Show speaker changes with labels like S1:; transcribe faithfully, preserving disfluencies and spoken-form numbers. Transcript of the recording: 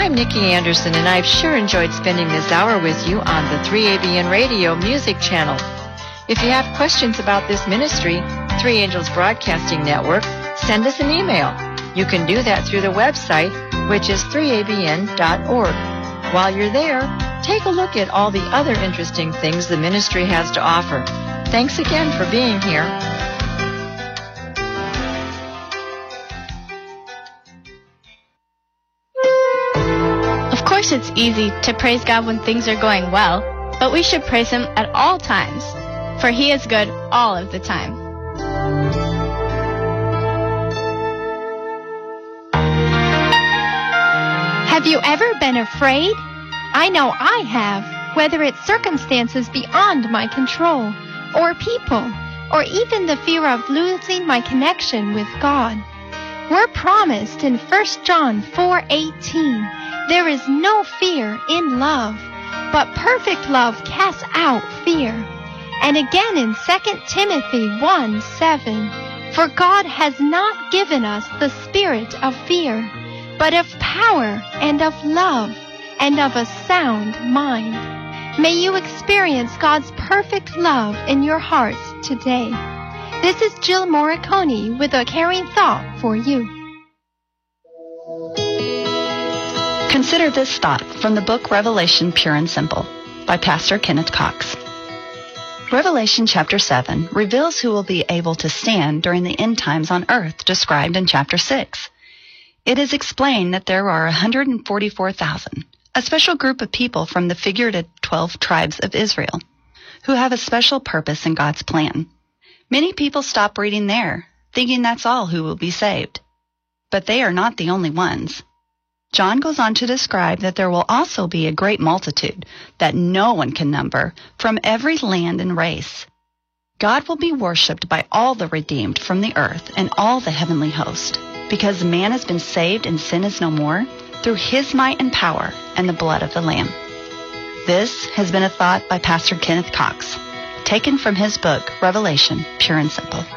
S1: I'm Nikki Anderson, and I've sure enjoyed spending this hour with you on the three A B N Radio Music Channel. If you have questions about this ministry, Three Angels Broadcasting Network, send us an email. You can do that through the website, which is three A B N dot org. While you're there, take a look at all the other interesting things the ministry has to offer. Thanks again for being here.
S2: Of course, it's easy to praise God when things are going well, but we should praise Him at all times, for He is good all of the time.
S3: Have you ever been afraid? I know I have, whether it's circumstances beyond my control, or people, or even the fear of losing my connection with God. We're promised in First John four eighteen, there is no fear in love, but perfect love casts out fear. And again in Second Timothy one seven, for God has not given us the spirit of fear, but of power and of love and of a sound mind. May you experience God's perfect love in your hearts today. This is Jill Morricone with a caring thought for you.
S4: Consider this thought from the book Revelation Pure and Simple by Pastor Kenneth Cox. Revelation chapter seven reveals who will be able to stand during the end times on earth described in chapter six. It is explained that there are one hundred forty-four thousand, a special group of people from the figured twelve tribes of Israel, who have a special purpose in God's plan. Many people stop reading there, thinking that's all who will be saved. But they are not the only ones. John goes on to describe that there will also be a great multitude that no one can number from every land and race. God will be worshipped by all the redeemed from the earth and all the heavenly host, because man has been saved and sin is no more through His might and power and the blood of the Lamb. This has been a thought by Pastor Kenneth Cox, taken from his book, Revelation Pure and Simple.